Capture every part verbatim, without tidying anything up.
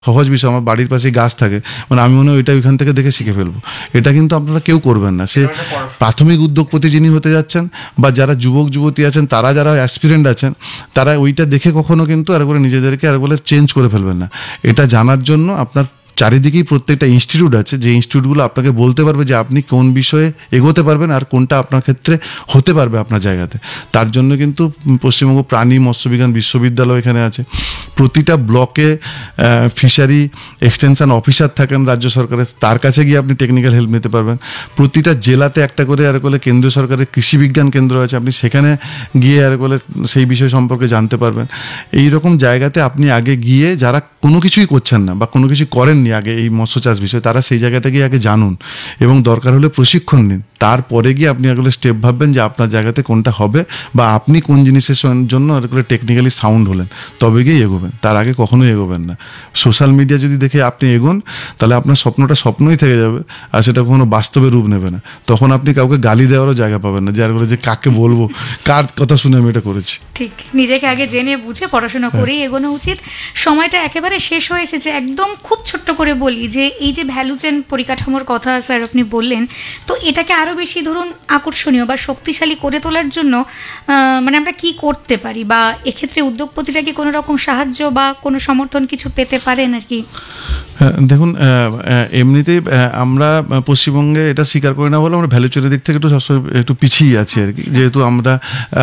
সহজ বিষয়, আমার বাড়ির পাশে গাছ থাকে, মানে আমি মনে হয় ওইটা ওইখান থেকে দেখে শিখে ফেলবো। এটা কিন্তু আপনারা কেউ করবেন না। সে প্রাথমিক উদ্যোগপতি যিনি হতে যাচ্ছেন বা যারা যুবক যুবতী আছেন, তারা যারা অ্যাসপিরেন্ট আছেন, তারা ওইটা দেখে কখনো কিন্তু আর বলে নিজেদেরকে আর বলে চেঞ্জ করে ফেলবেন না। এটা জানার জন্য আপনার চারিদিকেই প্রত্যেকটা ইনস্টিটিউট আছে, যে ইনস্টিটিউটগুলো আপনাকে বলতে পারবে যে আপনি কোন বিষয়ে এগোতে পারবেন আর কোনটা আপনার ক্ষেত্রে হতে পারবে আপনার জায়গাতে। তার জন্য কিন্তু পশ্চিমবঙ্গ প্রাণী মৎস্যবিজ্ঞান বিশ্ববিদ্যালয় এখানে আছে। প্রতিটা ব্লকে ফিশারি এক্সটেনশন অফিসার থাকেন রাজ্য সরকারের, তার কাছে গিয়ে আপনি টেকনিক্যাল হেল্প নিতে পারবেন। প্রতিটা জেলাতে একটা করে আর বলে কেন্দ্রীয় সরকারের কৃষি বিজ্ঞান কেন্দ্র আছে, আপনি সেখানে গিয়ে আর বলে সেই বিষয় সম্পর্কে জানতে পারবেন। এই রকম জায়গাতে আপনি আগে গিয়ে, যারা কোনো কিছুই করছেন না বা কোনো কিছু করেননি আগে এই মৎস্য চাষ বিষয়ে, তারা সেই জায়গাটা গিয়ে আগে জানুন এবং দরকার হলে প্রশিক্ষণ নিন। তারপরে গিয়ে আপনি এগুলো স্টেপ ভাববেন যে আপনার জায়গাতে কোনটা হবে বা আপনি কোন জিনিসের জন্য এগুলো টেকনিক্যালি সাউন্ড হলেন, তবে গিয়ে এগোবেন। তার আগে কখনোই এগোবেন না। সোশ্যাল মিডিয়া যদি দেখে আপনি এগোন, তাহলে আপনার স্বপ্নটা স্বপ্নই থেকে যাবে আর সেটা কখনো বাস্তবে রূপ নেবে না। তখন আপনি কাউকে গালি দেওয়ারও জায়গা পাবেন না, যার বলে যে কাকে বলবো, কার কথা শুনে আমি এটা করেছি। ঠিক, নিজেকে আগে জেনে বুঝে পড়াশোনা করেই এগোনো উচিত। সময়টা একেবারে শেষ হয়ে এসেছে। একদম খুব ছোট্ট করে বলি যে এই যে ভ্যালু চেন পরিকাঠামোর কথা স্যার আপনি বললেন, তো এটাকে আরও বেশি ধরুন আকর্ষণীয় বা শক্তিশালী করে তোলার জন্য মানে আমরা কি করতে পারি, বা এক্ষেত্রে উদ্যোগপতিরা কি কোনো রকম সাহায্য বা কোনো সমর্থন কিছু পেতে পারেন আর কি? দেখুন, এমনিতেই আমরা পশ্চিমবঙ্গে এটা স্বীকার করি না বলে আমরা ভ্যালু চেনের দিক থেকে একটু সবসময় একটু পিছিয়ে আছি আর কি। যেহেতু আমরা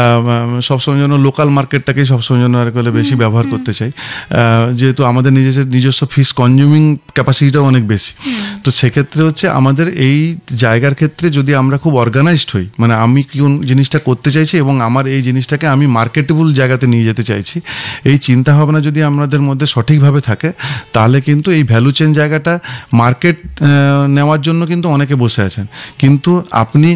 সবসময় যেন লোকাল মার্কেটটাকেই সবসময় যেন আর কি বেশি ব্যবহার করতে চাই, যেহেতু আমাদের নিজস্ব নিজস্ব ফিশ কনজিউমিং ক্যাপাসিটিটাও অনেক বেশি। তো সেক্ষেত্রে হচ্ছে আমাদের এই জায়গার ক্ষেত্রে যদি আমরা খুব অর্গানাইজড হই, মানে আমি কোন জিনিসটা করতে চাইছি এবং আমার এই জিনিসটাকে আমি মার্কেটেবল জায়গাতে নিয়ে যেতে চাইছি, এই চিন্তাভাবনা যদি আমাদের মধ্যে সঠিকভাবে থাকে, তাহলে কিন্তু এই ভ্যালু চেন জায়গাটা মার্কেট নেওয়ার জন্য কিন্তু অনেকে বসে আছেন। কিন্তু আপনি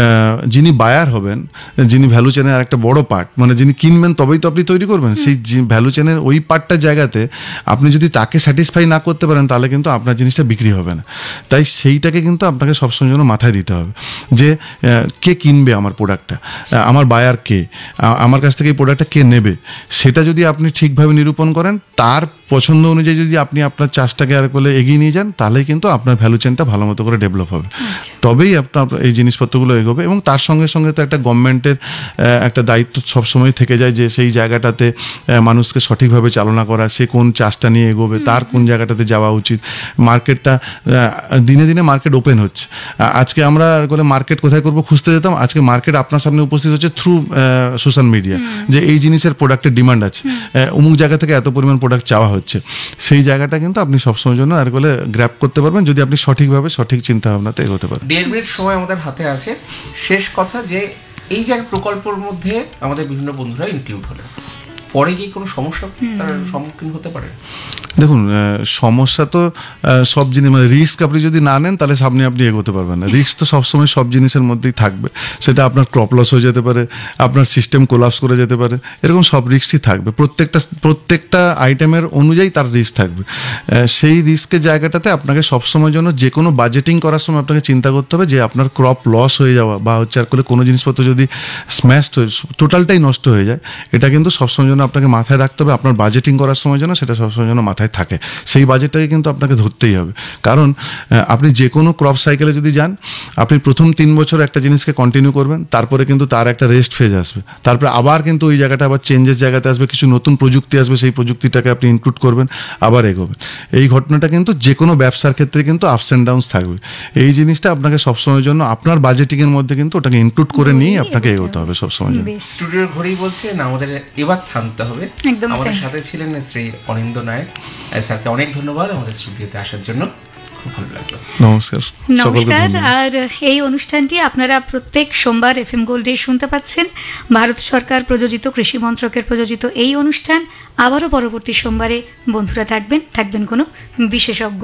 যিনি বায়ার হবেন, যিনি ভ্যালু চেনের আর একটা বড় পার্ট, মানে যিনি কিনবেন তবেই তো আপনি তৈরি করবেন, সেই ভ্যালু চেনের ওই পার্টটার জায়গাতে আপনি যদি তাকে স্যাটিসফাই না করতে পারেন, তাহলে কিন্তু আপনার জিনিসটা বিক্রি হবে না। তাই সেইটাকে কিন্তু আপনাকে সবসময় জন্য মাথায় দিতে হবে যে কে কিনবে আমার প্রোডাক্টটা, আমার বায়ার কে, আমার কাছ থেকে এই প্রোডাক্টটা কে নেবে, সেটা যদি আপনি ঠিকভাবে নিরূপণ করেন, তার পছন্দ অনুযায়ী যদি আপনি আপনার চাষটাকে আর বলে এগিয়ে নিয়ে যান, তাহলেই কিন্তু আপনার ভ্যালু চেনটা ভালো মতো করে ডেভেলপ হবে। তবেই আপনার এই জিনিসপত্রগুলো এগোবে। এবং তার সঙ্গে সঙ্গে তো একটা গভর্নমেন্টের একটা দায়িত্ব সবসময় থেকে যায় যে সেই জায়গাটাতে মানুষকে সঠিকভাবে চালনা করা, সে কোন চাষটা নিয়ে এগোবে, তার কোন জায়গাটাতে যাওয়া উচিত। মার্কেটটা দিনে দিনে মার্কেট ওপেন হচ্ছে। আজকে আমরা বলে মার্কেট কোথায় করবো খুঁজতে যেতাম, আজকে মার্কেট আপনার সামনে উপস্থিত হচ্ছে থ্রু সোশ্যাল মিডিয়া, যে এই জিনিসের প্রোডাক্টের ডিমান্ড আছে, অমুক জায়গা থেকে এত পরিমাণ প্রোডাক্ট চাওয়া হচ্ছে। সেই জায়গাটা কিন্তু আপনি সবসময়ের জন্য আর বলে গ্র্যাব করতে পারবেন যদি আপনি সঠিকভাবে সঠিক চিন্তা ভাবনাতে এগোতে পারেন। দেড় মিনিট সময় আমাদের হাতে আছে। শেষ কথা, যে এই যে প্রকল্পের মধ্যে আমাদের বিভিন্ন বন্ধুরা ইনক্লুড হলেন, পরে গিয়ে কোনো সমস্যার সম্মুখীন হতে পারে? দেখুন, সমস্যা তো সব জিনিস, মানে রিস্ক আপনি যদি না নেন তাহলে সামনে আপনি এগোতে পারবেন না। রিস্ক তো সবসময় সব জিনিসের মধ্যেই থাকবে। সেটা আপনার ক্রপ লস হয়ে যেতে পারে, আপনার সিস্টেম কোলাপস করে যেতে পারে, এরকম সব রিস্কই থাকবে। প্রত্যেকটা প্রত্যেকটা আইটেমের অনুযায়ী তার রিস্ক থাকবে। সেই রিস্কের জায়গাটাতে আপনাকে সবসময় জন্য যে কোনো বাজেটিং করার সময় আপনাকে চিন্তা করতে হবে যে আপনার ক্রপ লস হয়ে যাওয়া বা হচ্ছে আর করে কোনো জিনিসপত্র যদি স্ম্যাশড হয়ে টোটালটাই নষ্ট হয়ে যায়, এটা কিন্তু সবসময় জন্য আপনাকে মাথায় রাখতে হবে। আপনার বাজেটিং করার সময় যেন সেটা সবসময় জন্য মাথায় থাকে, সেই বাজেটটাকে কিন্তু আপনাকে ধরতেই হবে। কারণ আপনি যে কোনো ক্রপ সাইকেলে যদি যান, আপনি প্রথম তিন বছর একটা জিনিসকে কন্টিনিউ করবেন, তারপরে কিন্তু তার একটা রেস্ট ফেজ আসবে, তারপরে আবার কিন্তু ওই জায়গাটা আবার চেঞ্জের জায়গাতে আসবে, কিছু নতুন প্রযুক্তি আসবে, সেই প্রযুক্তিটাকে আপনি ইনক্লুড করবেন, আবার এগোবেন। এই ঘটনাটা কিন্তু যে কোনো ব্যবসার ক্ষেত্রে কিন্তু আপস অ্যান্ড ডাউনস থাকবে। এই জিনিসটা আপনাকে সবসময়ের জন্য আপনার বাজেটিংয়ের মধ্যে কিন্তু ওটাকে ইনক্লুড করে নিয়ে আপনাকে এগোতে হবে সবসময় জন্য। স্টুডিওর ঘরেই বলছে না, আমাদের এবার থামতে হবে। আমাদের সাথে ছিলেন শ্রী অনিন্দ্য নায়ক স্যারকে অনেক ধন্যবাদ আমাদের স্টুডিওতে আসার জন্য, খুব ভালো লাগলো। নমস্কার। নমস্কার। আর এই অনুষ্ঠানটি আপনারা প্রত্যেক সোমবার এফ এম গোল্ডে শুনতে পাচ্ছেন। ভারত সরকার প্রযোজিত, কৃষি মন্ত্রকের প্রযোজিত এই অনুষ্ঠান আবারও পরবর্তী সোমবারে বন্ধুরা থাকবেন থাকবেন কোনো বিশেষজ্ঞ।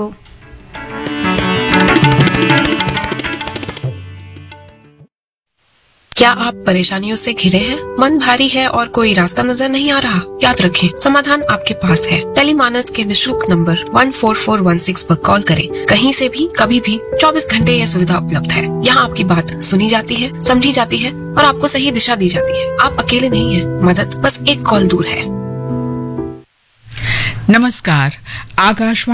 क्या आप परेशानियों से घिरे हैं? मन भारी है और कोई रास्ता नजर नहीं आ रहा? याद रखें, समाधान आपके पास है। टेलीमानस के निशुल्क number one four four one six पर कॉल करें। कहीं से भी, कभी भी, चौबीस घंटे यह सुविधा उपलब्ध है। यहाँ आपकी बात सुनी जाती है, समझी जाती है और आपको सही दिशा दी जाती है। आप अकेले नहीं हैं, मदद बस एक कॉल दूर है। नमस्कार, आकाशवाणी